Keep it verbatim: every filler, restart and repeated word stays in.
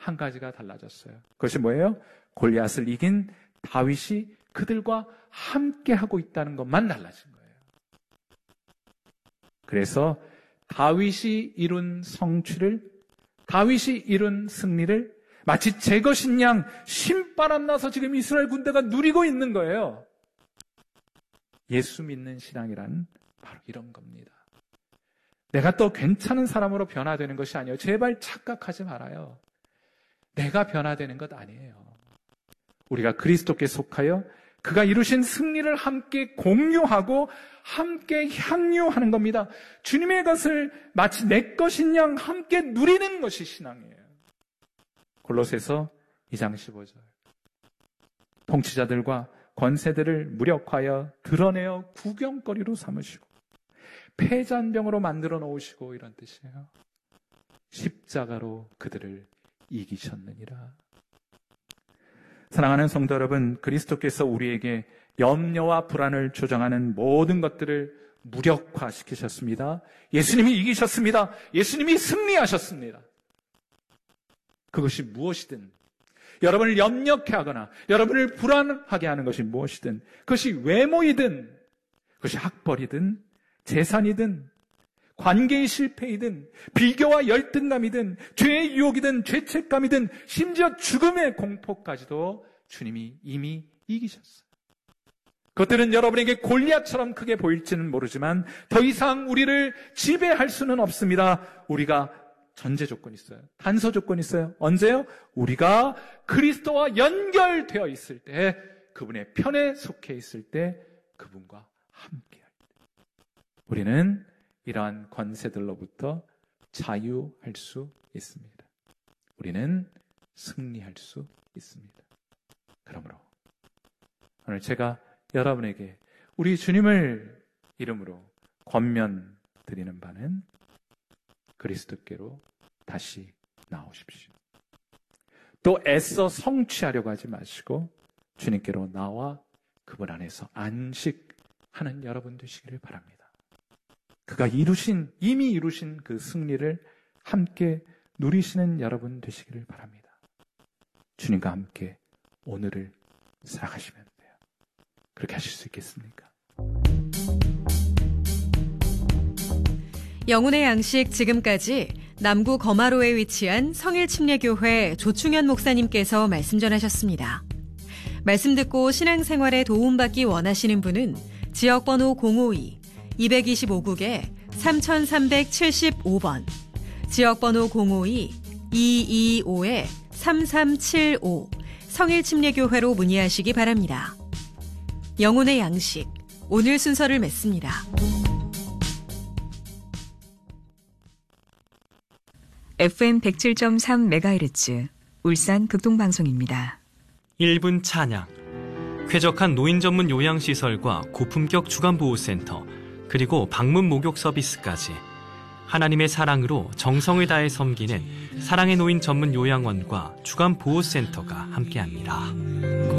한 가지가 달라졌어요. 그것이 뭐예요? 골리앗을 이긴 다윗이 그들과 함께하고 있다는 것만 달라진 거예요. 그래서 다윗이 이룬 성취를, 다윗이 이룬 승리를 마치 제 것인 양 신바람 나서 지금 이스라엘 군대가 누리고 있는 거예요. 예수 믿는 신앙이란 바로 이런 겁니다. 내가 또 괜찮은 사람으로 변화되는 것이 아니에요. 제발 착각하지 말아요. 내가 변화되는 것 아니에요. 우리가 그리스도께 속하여 그가 이루신 승리를 함께 공유하고 함께 향유하는 겁니다. 주님의 것을 마치 내 것인 양 함께 누리는 것이 신앙이에요. 골로새서 이 장 십오 절. 통치자들과 권세들을 무력화하여 드러내어 구경거리로 삼으시고 패잔병으로 만들어 놓으시고, 이런 뜻이에요. 십자가로 그들을 이기셨느니라. 사랑하는 성도 여러분, 그리스도께서 우리에게 염려와 불안을 조장하는 모든 것들을 무력화시키셨습니다. 예수님이 이기셨습니다. 예수님이 승리하셨습니다. 그것이 무엇이든, 여러분을 염려케 하거나 여러분을 불안하게 하는 것이 무엇이든, 그것이 외모이든, 그것이 학벌이든 재산이든 관계의 실패이든 비교와 열등감이든 죄의 유혹이든 죄책감이든 심지어 죽음의 공포까지도 주님이 이미 이기셨어요. 그것들은 여러분에게 골리앗처럼 크게 보일지는 모르지만 더 이상 우리를 지배할 수는 없습니다. 우리가 전제 조건이 있어요. 단서 조건이 있어요. 언제요? 우리가 그리스도와 연결되어 있을 때, 그분의 편에 속해 있을 때, 그분과 함께할 때, 우리는 이러한 권세들로부터 자유할 수 있습니다. 우리는 승리할 수 있습니다. 그러므로 오늘 제가 여러분에게 우리 주님을 이름으로 권면드리는 바는 그리스도께로 다시 나오십시오. 또 애써 성취하려고 하지 마시고 주님께로 나와 그분 안에서 안식하는 여러분 되시기를 바랍니다. 그가 이루신, 이미 이루신 그 승리를 함께 누리시는 여러분 되시기를 바랍니다. 주님과 함께 오늘을 살아가시면 돼요. 그렇게 하실 수 있겠습니까? 영혼의 양식, 지금까지 남구 거마로에 위치한 성일침례교회 조충현 목사님께서 말씀 전하셨습니다. 말씀 듣고 신앙생활에 도움받기 원하시는 분은 지역번호 공오이 이백이십오 국에 삼삼칠오 번, 지역번호 공오이 이이오 삼삼칠오 성일침례교회로 문의하시기 바랍니다. 영혼의 양식, 오늘 순서를 맺습니다. 에프엠 백칠 점 삼 메가헤르츠 울산 극동방송입니다. 일 분 찬양. 쾌적한 노인 전문 요양시설과 고품격 주간보호센터, 그리고 방문 목욕 서비스까지 하나님의 사랑으로 정성을 다해 섬기는 사랑의 노인 전문 요양원과 주간보호센터가 함께합니다.